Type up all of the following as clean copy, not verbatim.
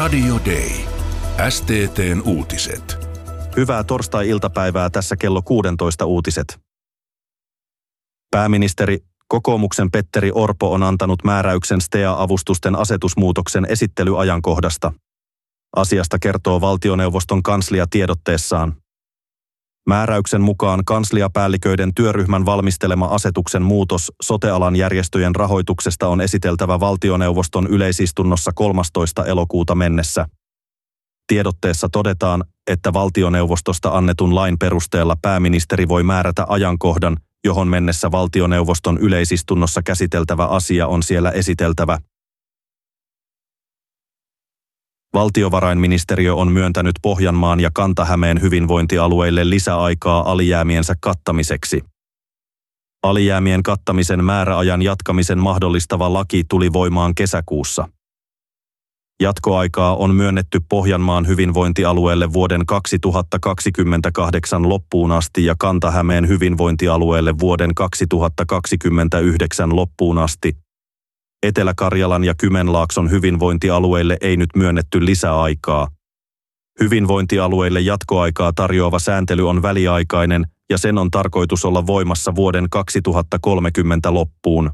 Radio Day. STT:n uutiset. Hyvää torstai-iltapäivää, tässä kello 16 uutiset. Pääministeri, kokoomuksen Petteri Orpo on antanut määräyksen STEA-avustusten asetusmuutoksen esittelyajankohdasta. Asiasta kertoo valtioneuvoston kanslia tiedotteessaan. Määräyksen mukaan kansliapäälliköiden työryhmän valmistelema asetuksen muutos sote-alan järjestöjen rahoituksesta on esiteltävä valtioneuvoston yleisistunnossa 13. elokuuta mennessä. Tiedotteessa todetaan, että valtioneuvostosta annetun lain perusteella pääministeri voi määrätä ajankohdan, johon mennessä valtioneuvoston yleisistunnossa käsiteltävä asia on siellä esiteltävä. Valtiovarainministeriö on myöntänyt Pohjanmaan ja Kanta-Hämeen hyvinvointialueille lisäaikaa alijäämiensä kattamiseksi. Alijäämien kattamisen määräajan jatkamisen mahdollistava laki tuli voimaan kesäkuussa. Jatkoaikaa on myönnetty Pohjanmaan hyvinvointialueelle vuoden 2028 loppuun asti ja Kanta-Hämeen hyvinvointialueelle vuoden 2029 loppuun asti. Etelä-Karjalan ja Kymenlaakson hyvinvointialueille ei nyt myönnetty lisäaikaa. Hyvinvointialueille jatkoaikaa tarjoava sääntely on väliaikainen ja sen on tarkoitus olla voimassa vuoden 2030 loppuun.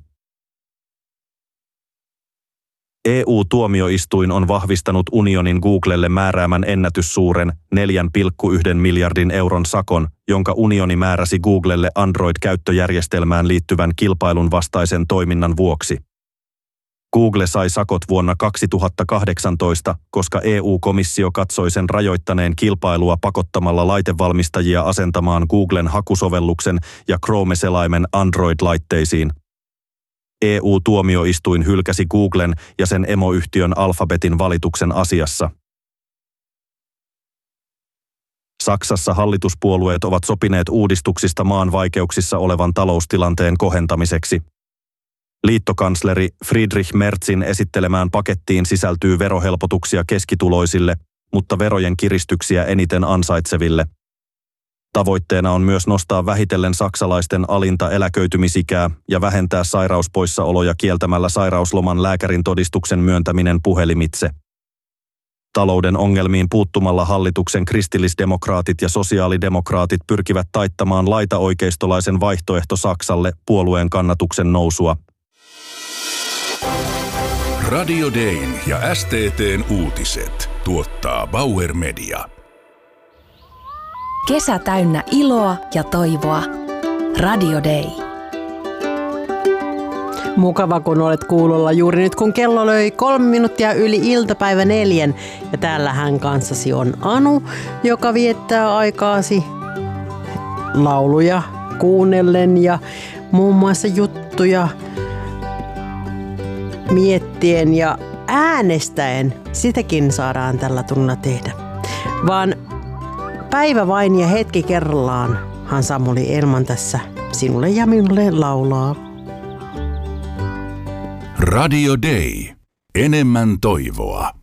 EU-tuomioistuin on vahvistanut unionin Googlelle määräämän ennätyssuuren 4,1 miljardin euron sakon, jonka unioni määräsi Googlelle Android-käyttöjärjestelmään liittyvän kilpailun vastaisen toiminnan vuoksi. Google sai sakot vuonna 2018, koska EU-komissio katsoi sen rajoittaneen kilpailua pakottamalla laitevalmistajia asentamaan Googlen hakusovelluksen ja Chrome-selaimen Android-laitteisiin. EU-tuomioistuin hylkäsi Googlen ja sen emoyhtiön Alphabetin valituksen asiassa. Saksassa hallituspuolueet ovat sopineet uudistuksista maan vaikeuksissa olevan taloustilanteen kohentamiseksi. Liittokansleri Friedrich Merzin esittelemään pakettiin sisältyy verohelpotuksia keskituloisille, mutta verojen kiristyksiä eniten ansaitseville. Tavoitteena on myös nostaa vähitellen saksalaisten alinta eläköitymisikää ja vähentää sairauspoissaoloja kieltämällä sairausloman lääkärin todistuksen myöntäminen puhelimitse. Talouden ongelmiin puuttumalla hallituksen kristillisdemokraatit ja sosiaalidemokraatit pyrkivät taittamaan laitaoikeistolaisen vaihtoehto Saksalle puolueen kannatuksen nousua. Radio Dayn ja STT:n uutiset tuottaa Bauer Media. Kesä täynnä iloa ja toivoa. Radio Day. Mukava, kun olet kuulolla juuri nyt, kun kello löi 3 minuuttia yli iltapäivä 4. Ja täällähän kanssasi on Anu, joka viettää aikaasi lauluja kuunnellen ja muun muassa juttuja miettien ja äänestäen. Sitäkin saadaan tällä tunnilla tehdä. Vaan päivä vain ja hetki kerrallaanhan Samuli Elman tässä sinulle ja minulle laulaa. Radio Day. Enemmän toivoa.